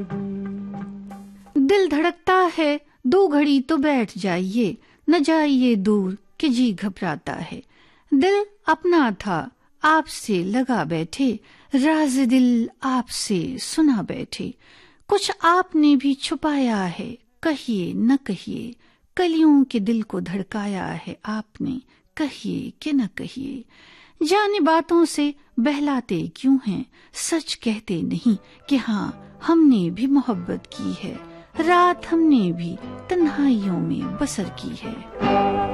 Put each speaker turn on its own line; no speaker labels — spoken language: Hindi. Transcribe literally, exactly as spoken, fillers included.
दिल धड़कता है दो घड़ी तो बैठ जाइए, न जाइए दूर कि जी घबराता है। दिल अपना था आपसे लगा बैठे, राज दिल आपसे सुना बैठे। कुछ आपने भी छुपाया है, कहिए न कहिए, कलियों के दिल को धड़काया है आपने, कहिए कि न कहिए। जाने बातों से बहलाते क्यों हैं, सच कहते नहीं कि हाँ हमने भी मोहब्बत की है, रात हमने भी तन्हाइयों में बसर की है।